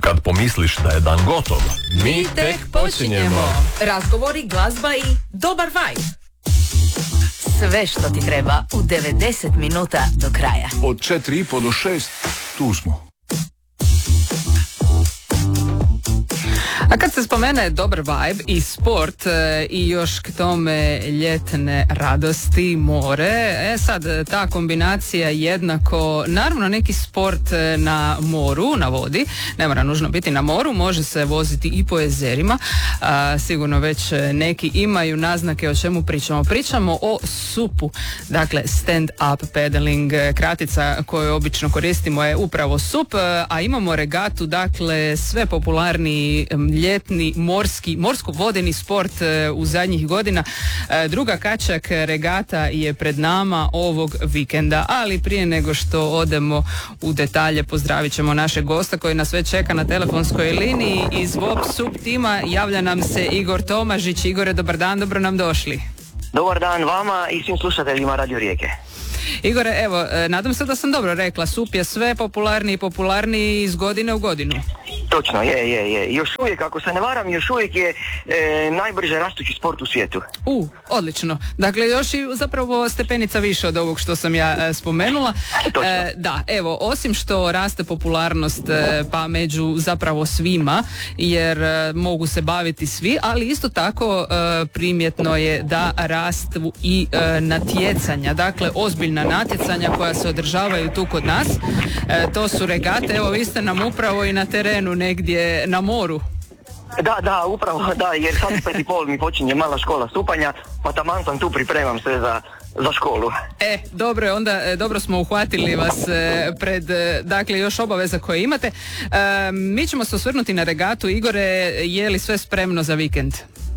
Kad pomisliš da je dan gotov, mi tek počinjemo. Razgovori, glazba i dobar vibe. Sve što ti treba u 90 minuta do kraja. Od 4:30 do 6 tu smo. A kad se spomene dobar vibe i sport i još k tome ljetne radosti, more, sad ta kombinacija jednako, naravno neki sport na moru, na vodi, ne mora nužno biti na moru, može se voziti i po jezerima, sigurno već neki imaju naznake o čemu pričamo. Pričamo o SUP-u, dakle stand up paddling, kratica koju obično koristimo je upravo SUP, a imamo regatu, dakle sve popularniji ljetni morsko-vodeni sport u zadnjih godina. Druga kačak regata je pred nama ovog vikenda, ali prije nego što odemo u detalje pozdravit ćemo našeg gosta koji nas već čeka na telefonskoj liniji. Iz VOP SUP tima javlja nam se Igor Tomažić. Igore, dobar dan, dobro nam došli. Dobar dan vama i svim slušateljima Radio Rijeke. Igore, evo, nadam se da sam dobro rekla, SUP je sve popularniji iz godine u godinu. Točno, je. Još uvijek, ako se ne varam, još uvijek je najbrže rastući sport u svijetu. Odlično. Dakle, još i zapravo stepenica više od ovog što sam ja spomenula. Da, evo, osim što raste popularnost pa među zapravo svima, jer mogu se baviti svi, ali isto tako primjetno je da rastu i natjecanja, dakle, ozbiljna natjecanja koja se održavaju tu kod nas. To su regate, evo vi ste nam upravo i na terenu negdje na moru. Da, upravo, da, jer sad 5:30 mi počinje mala škola stupanja, pa taman sam tu, pripremam sve za školu. Dobro, onda dobro smo uhvatili vas pred, dakle, još obaveza koje imate. Mi ćemo se osvrnuti na regatu. Igore, je li sve spremno za vikend?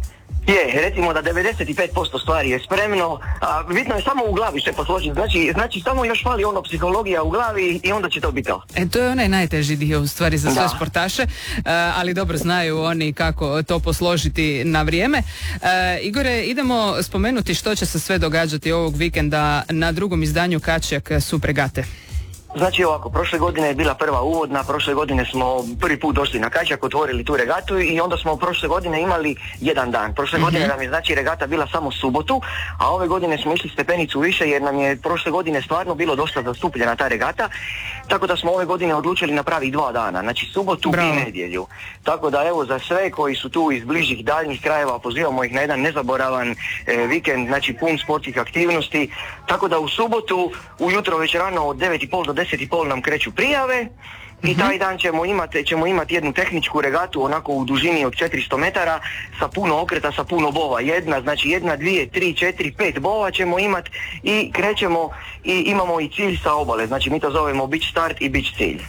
Recimo da 95% stvari je spremno, a bitno je samo u glavi se posložiti, znači samo još fali ono psihologija u glavi i onda će to biti to. To je onaj najteži dio u stvari za sve sportaše, ali dobro znaju oni kako to posložiti na vrijeme. Igore, idemo spomenuti što će se sve događati ovog vikenda na drugom izdanju Kačak SUP regate. Znači ovako, prošle godine je bila prva uvodna, prošle godine smo prvi put došli na Kačak, otvorili tu regatu i onda smo prošle godine imali jedan dan. Prošle godine nam je znači regata bila samo subotu, a ove godine smo išli stepenicu više jer nam je prošle godine stvarno bilo dosta zastupljena ta regata, tako da smo ove godine odlučili napraviti 2 dana, znači subotu i nedjelju. Tako da evo za sve koji su tu iz bližih daljnjih krajeva pozivamo ih na jedan nezaboravan vikend, znači pun sportskih aktivnosti, tako da u subotu ujutro već rano od 9:30 do 10:30 nam kreću prijave i taj dan ćemo imati jednu tehničku regatu onako u dužini od 400 metara sa puno okreta, sa puno bova. 1, 2, 3, 4, 5 bova ćemo imati i krećemo i imamo i cilj sa obale. Znači mi to zovemo beach start i beach cilj.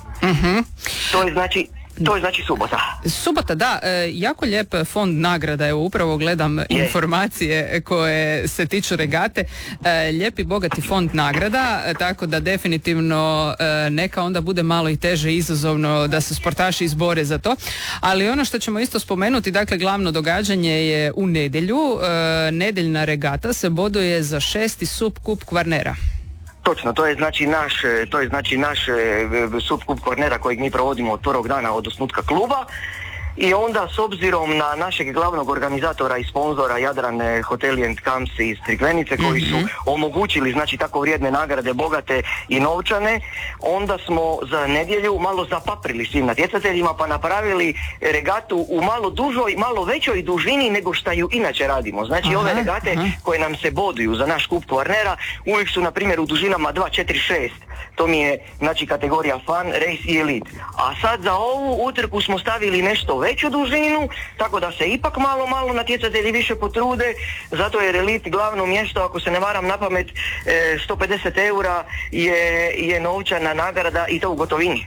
To je znači subota. Subota, da, jako lijep fond nagrada, evo upravo gledam informacije koje se tiču regate, lijepi bogati fond nagrada, tako da definitivno neka onda bude malo i teže izazovno da se sportaši izbore za to, ali ono što ćemo isto spomenuti, dakle glavno događanje je u nedjelju, nedjeljna regata se boduje za 6. SUP kup Kvarnera. Točno, to je znači naš SUP kup Kvarnera kojeg mi provodimo od prvog dana od osnutka kluba. I onda s obzirom na našeg glavnog organizatora i sponzora Jadran Hotel and Camps iz Crikvenice koji su omogućili znači tako vrijedne nagrade, bogate i novčane, onda smo za nedjelju malo zapaprili svim natjecateljima pa napravili regatu u malo dužoj, malo većoj dužini nego šta ju inače radimo. Znači ove regate koje nam se boduju za naš kup Kvarnera uvijek su na primjer u dužinama 2, 4, 6. To mi je znači kategorija Fun, Race i Elite. A sad za ovu utrku smo stavili nešto veću dužinu, tako da se ipak malo natjecatelji više potrude, zato jer Elite glavno mjesto, ako se ne varam na pamet, 150 eura je novčana nagrada i to u gotovini.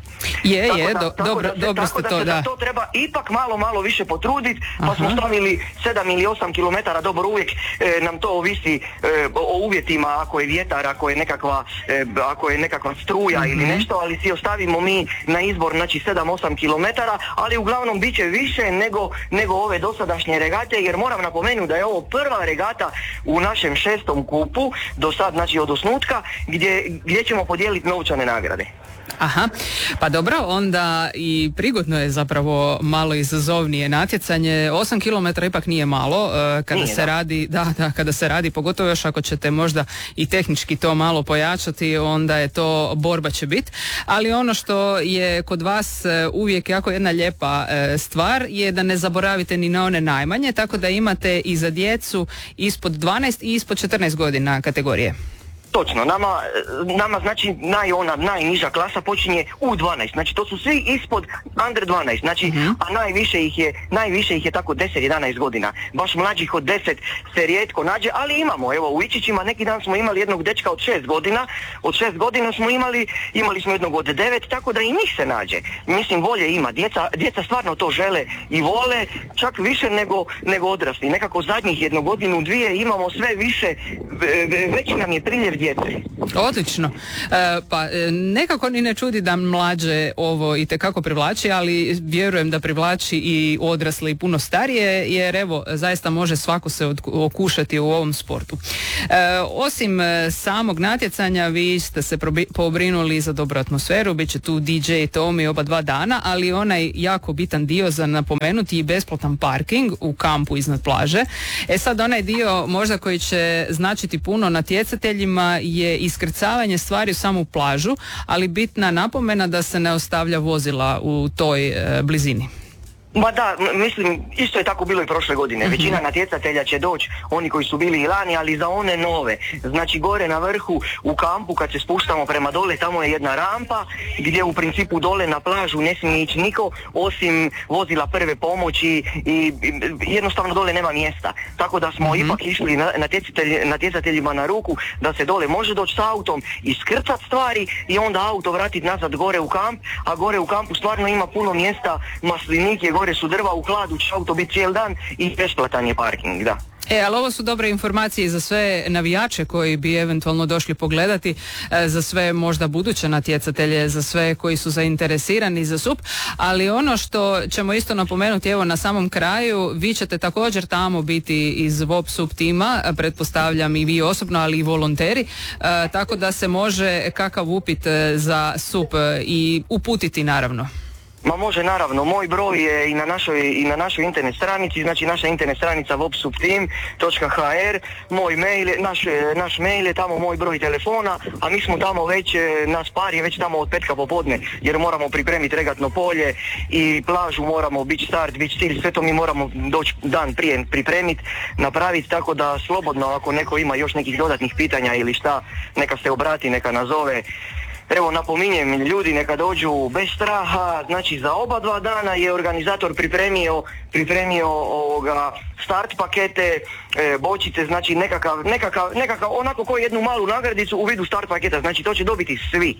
Dobro ste to, da. To treba ipak malo više potruditi, pa smo stavili 7 ili 8 km, dobro uvijek nam to ovisi o uvjetima, ako je vjetar, ako je nekakva struja ili nešto, ali si ostavimo mi na izbor, znači 7-8 km, ali uglavnom bit će više nego ove dosadašnje regate, jer moram napomenuti da je ovo prva regata u našem 6. kupu, do sad, znači od osnutka, gdje ćemo podijeliti novčane nagrade. Aha, pa dobro, onda i prigodno je zapravo malo izazovnije natjecanje. 8 km ipak nije malo kada se radi, kada se radi, pogotovo još ako ćete možda i tehnički to malo pojačati, onda je to, borba će biti. Ali ono što je kod vas uvijek jako jedna lijepa stvar je da ne zaboravite ni na one najmanje, tako da imate i za djecu ispod 12 i ispod 14 godina kategorije. Točno, nama znači najniža klasa počinje u 12, znači to su svi ispod under 12, znači, a najviše ih je tako 10-11 godina, baš mlađih od 10 se rijetko nađe, ali imamo, evo u Ičićima neki dan smo imali jednog dečka od 6 godina smo imali smo jednog od 9, tako da i njih se nađe, mislim volje ima, djeca stvarno to žele i vole, čak više nego odrasli, nekako zadnjih 1 godinu, 2 imamo sve više, veći nam je priljev djece. Odlično. Pa nekako ni ne čudi da mlađe ovo itekako privlači, ali vjerujem da privlači i odrasle i puno starije, jer evo zaista može svako se okušati u ovom sportu. Osim samog natjecanja, vi ste se pobrinuli za dobru atmosferu, bit će tu DJ Tommy oba 2 dana, ali onaj jako bitan dio za napomenuti i besplatan parking u kampu iznad plaže. Sad onaj dio možda koji će značiti puno natjecateljima je iskrcavanje stvari u samu plažu, ali bitna napomena da se ne ostavlja vozila u toj blizini. Ma da, mislim, isto je tako bilo i prošle godine. Većina natjecatelja će doći, oni koji su bili i lani, ali za one nove. Znači gore na vrhu u kampu kad se spuštamo prema dole, tamo je jedna rampa gdje u principu dole na plažu ne smije ići niko osim vozila prve pomoći i jednostavno dole nema mjesta. Tako da smo ipak išli natjecateljima na ruku da se dole može doći s autom, iskrcat stvari i onda auto vratiti nazad gore u kamp, a gore u kampu stvarno ima puno mjesta, maslinik je, gore su drva, u hladu će auto biti cijel dan i besplatan je parking, da. Ali ovo su dobre informacije za sve navijače koji bi eventualno došli pogledati, za sve možda buduće natjecatelje, za sve koji su zainteresirani za SUP, ali ono što ćemo isto napomenuti evo na samom kraju, vi ćete također tamo biti iz VOP SUP tima, pretpostavljam i vi osobno, ali i volonteri, tako da se može kakav upit za SUP i uputiti naravno. Ma može naravno, moj broj je i na našoj internet stranici, znači naša internet stranica vopsupteam.hr, moj mail, naš mail je tamo, moj broj telefona, a mi smo tamo već, nas par je već tamo od petka popodne, jer moramo pripremiti regatno polje i plažu, moramo beach start, beach cilj, sve to mi moramo doći dan prije pripremiti, napraviti, tako da slobodno ako neko ima još nekih dodatnih pitanja ili šta, neka se obrati, neka nazove. Evo napominjem, ljudi neka dođu bez straha, znači za oba 2 dana je organizator pripremio start pakete, bočice, znači nekakav onako kao jednu malu nagradicu u vidu start paketa, znači to će dobiti svi.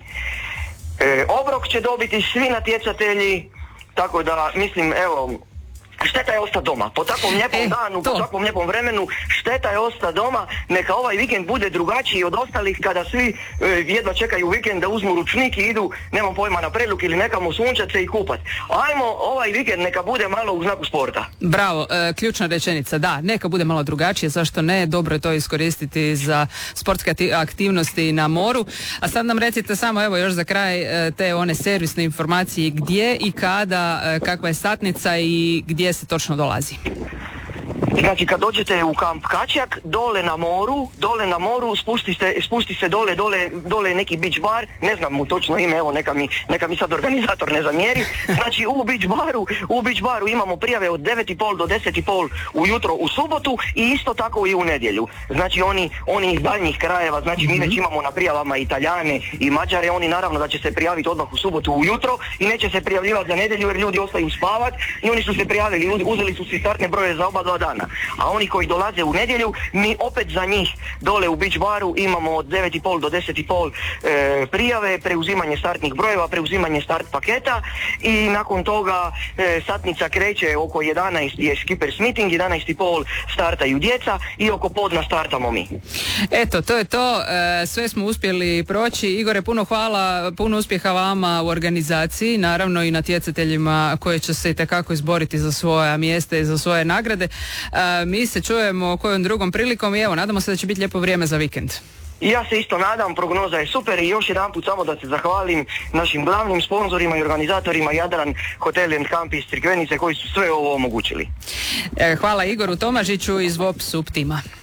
Obrok će dobiti svi natjecatelji, tako da mislim evo, šteta je ostati doma, po takvom lijepom danu, po takvom lijepom vremenu, šteta je ostati doma, neka ovaj vikend bude drugačiji od ostalih kada svi jedva čekaju vikend da uzmu ručnik i idu, nemam pojma, na Prelug ili nekamo sunčat se i kupat. Ajmo ovaj vikend neka bude malo u znaku sporta. Bravo, ključna rečenica, da, neka bude malo drugačije, zašto ne, dobro je to iskoristiti za sportske aktivnosti na moru. A sad nam recite samo, evo još za kraj, te one servisne informacije, gdje i kada, kakva je satnica i gdje se točno dolazi. Znači kad dođete u kamp Kačjak, dole na moru, spusti se dole je neki beach bar, ne znam mu točno ime, evo neka mi sad organizator ne zamjeri. Znači u beach baru imamo prijave od 9:30 do 10:30 ujutro u subotu i isto tako i u nedjelju. Znači oni iz daljnjih krajeva, znači mi već imamo na prijavama Italijane i Mađare, oni naravno da će se prijaviti odmah u subotu ujutro i neće se prijavljivati za nedjelju jer ljudi ostaju spavat i oni su se prijavili, uzeli su si startne broje za oba 2 dana. A oni koji dolaze u nedjelju, mi opet za njih dole u beach baru imamo od 9:30 do 10:30 prijave, preuzimanje startnih brojeva, preuzimanje start paketa i nakon toga satnica kreće oko 11 je skippers meeting, 11:30 startaju djeca i oko podna startamo mi. Eto, to je to, sve smo uspjeli proći. Igore, puno hvala, puno uspjeha vama u organizaciji, naravno i natjecateljima koji će se itekako izboriti za svoja mjesta i za svoje nagrade. Mi se čujemo kojom drugom prilikom i evo, nadamo se da će biti lijepo vrijeme za vikend. I ja se isto nadam, prognoza je super i još jedanput samo da se zahvalim našim glavnim sponzorima i organizatorima Jadran Hotel and Camp iz Crikvenice koji su sve ovo omogućili. Hvala Igoru Tomažiću iz VOP Sub tima.